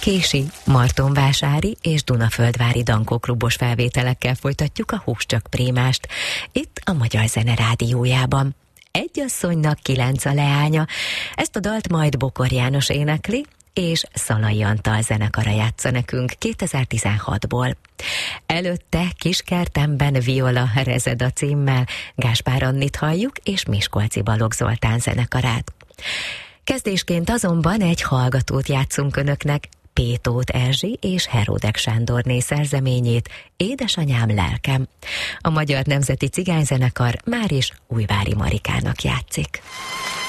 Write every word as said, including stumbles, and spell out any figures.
Kési, Martonvásári és Dunaföldvári Dankóklubos felvételekkel folytatjuk a Hús csak prémást, itt a Magyar Zene Rádiójában. Egy asszonynak kilenc a leánya, ezt a dalt majd Bokor János énekli, és Szalai Antal zenekara játsza nekünk kétezer-tizenhatból. Előtte Kiskertemben Viola Rezeda címmel Gáspár Annit halljuk, és Miskolci Balogh Zoltán zenekarát. Kezdésként azonban egy hallgatót játszunk önöknek, Pétót Erzsi és Heródek Sándorné szerzeményét, Édesanyám lelkem. A Magyar Nemzeti Cigányzenekar máris Újvári Marikának játszik.